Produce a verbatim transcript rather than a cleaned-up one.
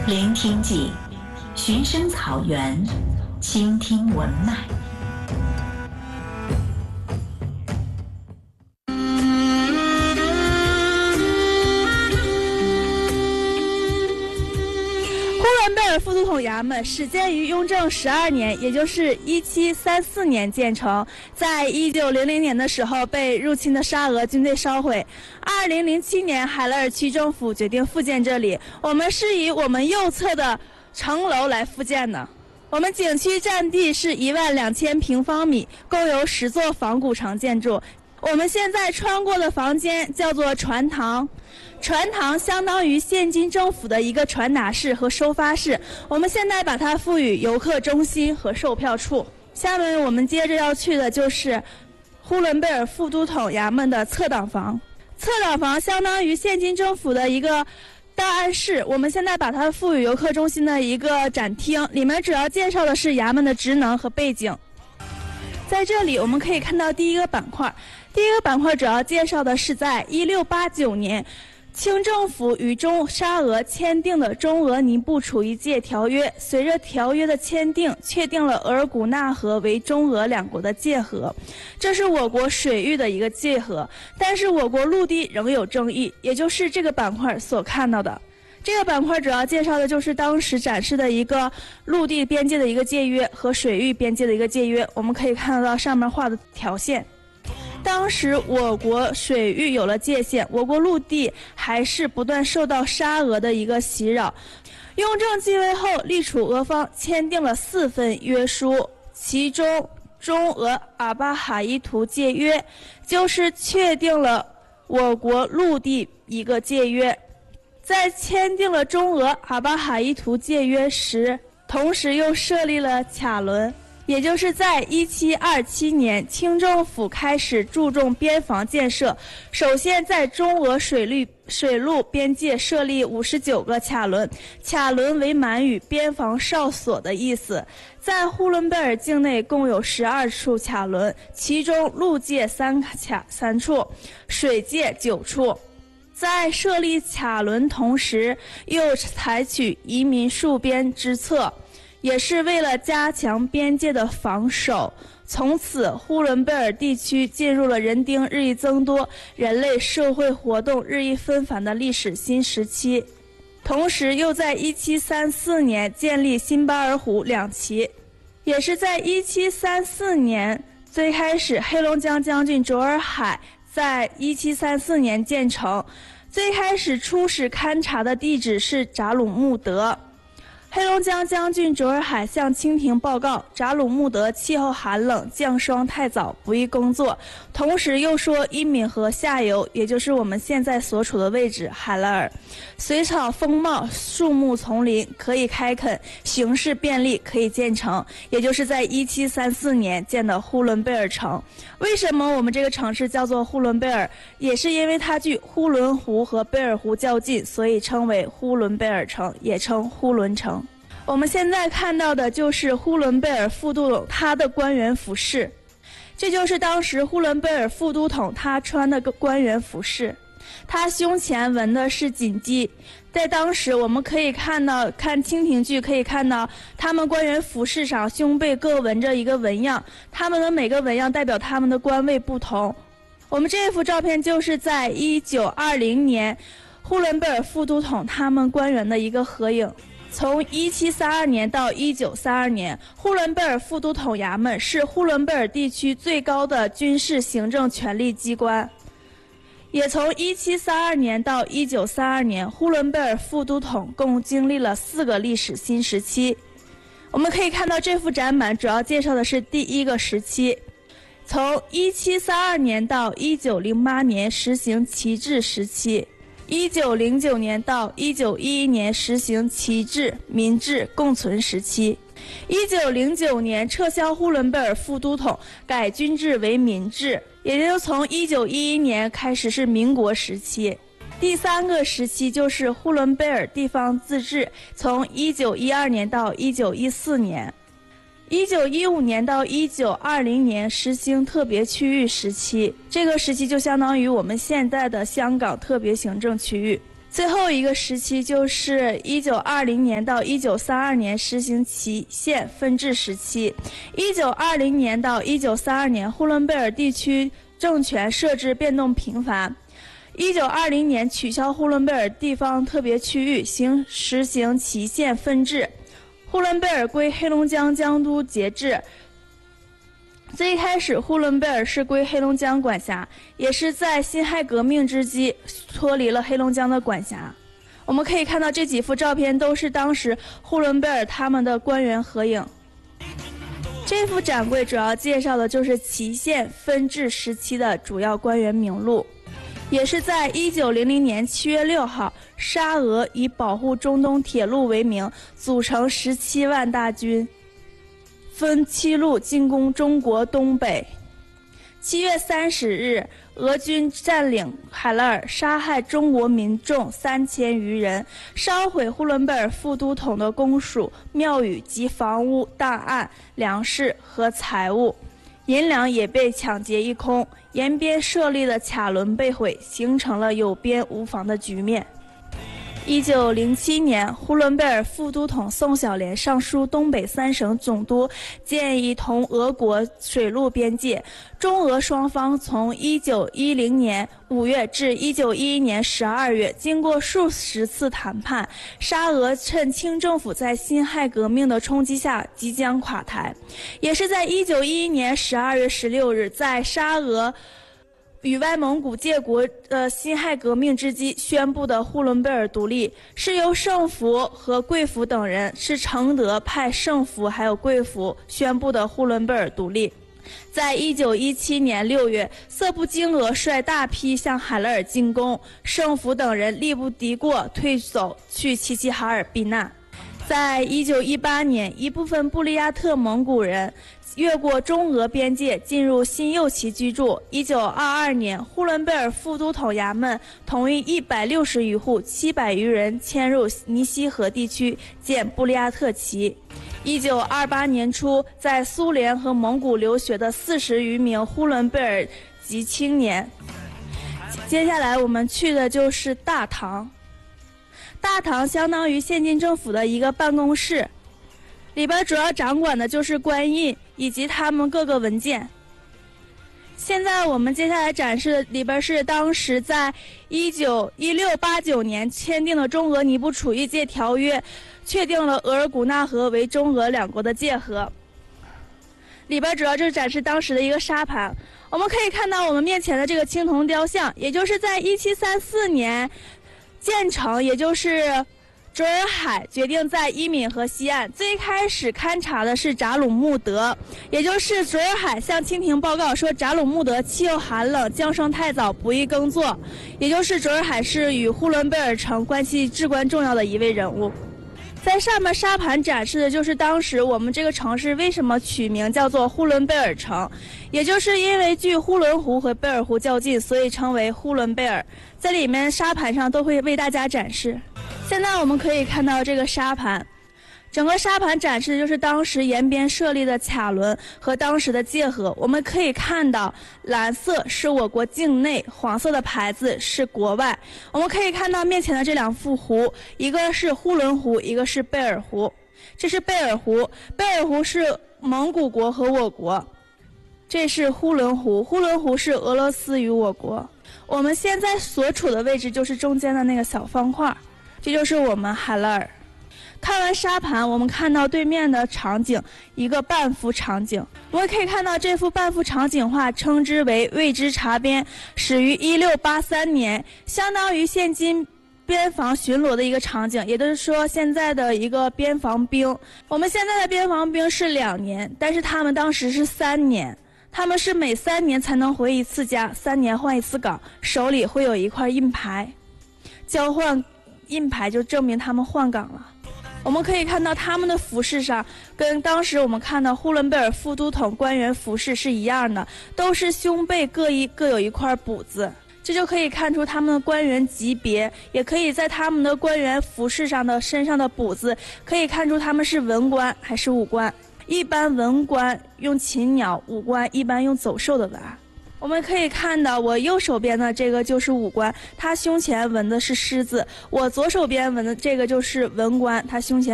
聆听景，寻声草原，倾听文脉。 呼伦贝尔副都统衙门始建于雍正十二年，也就是一七三四年建成，在一九零零年的时候被入侵的沙俄军队烧毁。二零零七年，海拉尔区政府决定复建这里，我们是以我们右侧的城楼来复建的。我们景区占地是一万两千平方米，共有十座仿古城建筑。我们现在穿过的房间叫做传堂，传堂相当于现今政府的一个传达室和收发室，我们现在把它赋予游客中心和售票处。下面我们接着要去的就是呼伦贝尔副都统衙门的侧挡房，侧挡房相当于现今政府的一个档案室，我们现在把它赋予游客中心的一个展厅，里面主要介绍的是衙门的职能和背景。在这里我们可以看到第一个板块，第一个板块主要介绍的是在一六八九年清政府与中沙俄签订的中俄尼布楚一界条约，随着条约的签订，确定了额尔古纳河为中俄两国的界河，这是我国水域的一个界河，但是我国陆地仍有争议，也就是这个板块所看到的。这个板块主要介绍的就是当时展示的一个陆地边界的一个界约和水域边界的一个界约，我们可以看得到上面画的条线。当时我国水域有了界限，我国陆地还是不断受到沙俄的一个袭扰。雍正继位后，力楚俄方签订了四份约书，其中中俄阿巴哈伊图界约就是确定了我国陆地一个界约。在签订了中俄阿巴哈伊图界约时，同时又设立了卡伦，也就是在一七二七年，清政府开始注重边防建设，首先在中俄水陆水陆边界设立五十九个卡伦，卡伦为满语边防哨所的意思。在呼伦贝尔境内共有十二处卡伦，其中陆界三卡三处，水界九处。在设立卡伦同时，又采取移民戍边之策，也是为了加强边界的防守。从此，呼伦贝尔地区进入了人丁日益增多、人类社会活动日益纷繁的历史新时期。同时，又在一七三四年建立辛巴尔虎两旗，也是在一七三四年最开始，黑龙江将军卓尔海在一七三四年建成，最开始出使勘察的地址是扎鲁木德。黑龙江将军卓尔海向清廷报告，扎鲁木德气候寒冷，降霜太早，不宜工作。同时又说伊敏河下游，也就是我们现在所处的位置海拉尔，水草丰茂，树木丛林，可以开垦，形势便利，可以建成，也就是在一七三四年建的呼伦贝尔城。为什么我们这个城市叫做呼伦贝尔？也是因为它距呼伦湖和贝尔湖较近，所以称为呼伦贝尔城，也称呼伦城。我们现在看到的就是呼伦贝尔副都统他的官员服饰，这就是当时呼伦贝尔副都统他穿的个官员服饰，他胸前纹的是锦鸡。在当时我们可以看到，看清廷剧可以看到他们官员服饰上胸背各纹着一个纹样，他们的每个纹样代表他们的官位不同。我们这幅照片就是在一九二零年呼伦贝尔副都统他们官员的一个合影。从一七三二年到一九三二年，呼伦贝尔副都统衙门是呼伦贝尔地区最高的军事行政权力机关。也从一七三二年到一九三二年，呼伦贝尔副都统共经历了四个历史新时期。我们可以看到这幅展板主要介绍的是第一个时期，从一七三二年到一九零八年实行旗制时期，一九零九年到一九一一年实行旗制民制共存时期，一九零九年撤销呼伦贝尔副都统，改军制为民制，也就是从一九一一年开始是民国时期。第三个时期就是呼伦贝尔地方自治，从一九一二年到一九一四年。一九一五年到一九二零年实行特别区域时期，这个时期就相当于我们现在的香港特别行政区域。 最后一个时期就是一九二零年到一九三二年实行期县分治时期。一九二零年到一九三二年，呼伦贝尔地区政权设置变动频繁。一九二零年取消呼伦贝尔地方特别区域，行实行期县分治，呼伦贝尔归黑龙江江都节制。最一开始，呼伦贝尔是归黑龙江管辖，也是在辛亥革命之际脱离了黑龙江的管辖。我们可以看到这几幅照片都是当时呼伦贝尔他们的官员合影。这幅展柜主要介绍的就是期县分治时期的主要官员名录，也是在一九零零年七月六号，沙俄以保护中东铁路为名，组成十七万大军，分七路进攻中国东北。七月三十日，俄军占领海拉尔，杀害中国民众三千余人，烧毁呼伦贝尔副都统的公署、庙宇及房屋、档案、粮食和财物，银两也被抢劫一空，沿边设立的卡轮被毁，形成了有边无防的局面。一九零七年，呼伦贝尔副都统宋小濂上书东北三省总督，建议同俄国水陆边界。中俄双方从一九一零年五月至一九一一年十二月，经过数十次谈判，沙俄趁清政府在辛亥革命的冲击下即将垮台。也是在一九一一年十二月十六日，在沙俄与外蒙古借国呃辛亥革命之际宣布的呼伦贝尔独立，是由盛福和贵福等人是承德派盛福还有贵福宣布的呼伦贝尔独立。在一九一七年六月，色布金额率大批向海拉尔进攻，盛福等人力不敌过，退走去齐齐哈尔避难。在一九一八年，一部分布利亚特蒙古人越过中俄边界进入新右旗居住。一九二二年，呼伦贝尔副都统衙门同意一百六十余户、七百余人迁入尼西河地区建布利亚特旗。一九二八年初，在苏联和蒙古留学的四十余名呼伦贝尔籍青年。接下来我们去的就是大堂。大堂相当于现今政府的一个办公室，里边主要掌管的就是官印以及他们各个文件。现在我们接下来展示的里边是当时在一九一六八九年签订的中俄尼布楚域界条约，确定了额尔古纳河为中俄两国的界河。里边主要就是展示当时的一个沙盘。我们可以看到我们面前的这个青铜雕像，也就是在一七三四年建成，也就是卓尔海决定在伊敏河西岸。最开始勘察的是扎鲁木德，也就是卓尔海向清廷报告说扎鲁木德气候寒冷，降生太早，不宜耕作。也就是卓尔海是与呼伦贝尔城关系至关重要的一位人物。在上面沙盘展示的就是当时我们这个城市为什么取名叫做呼伦贝尔城，也就是因为距呼伦湖和贝尔湖较近，所以称为呼伦贝尔。在里面沙盘上都会为大家展示。现在我们可以看到这个沙盘，整个沙盘展示的就是当时沿边设立的卡轮和当时的界河。我们可以看到蓝色是我国境内，黄色的牌子是国外。我们可以看到面前的这两幅湖，一个是呼伦湖，一个是贝尔湖。这是贝尔湖，贝尔湖是蒙古国和我国，这是呼伦湖，呼伦湖是俄罗斯与我国。我们现在所处的位置就是中间的那个小方块，这就是我们海拉尔。看完沙盘，我们看到对面的场景，一个半幅场景。我们可以看到这幅半幅场景画称之为未知察边，始于一六八三年，相当于现今边防巡逻的一个场景，也就是说现在的一个边防兵。我们现在的边防兵是两年，但是他们当时是三年。他们是每三年才能回一次家，三年换一次岗，手里会有一块印牌，交换印牌就证明他们换岗了。我们可以看到他们的服饰上跟当时我们看到呼伦贝尔副都统官员服饰是一样的，都是胸背各一各有一块补子，这就可以看出他们的官员级别，也可以在他们的官员服饰上的身上的补子可以看出他们是文官还是武官。一般文官用禽鸟，武官一般用走兽的文。我我们可以看到，我右手边的这个就是武官，他胸前纹的是狮子；我左手边纹的这个就是文官，他胸前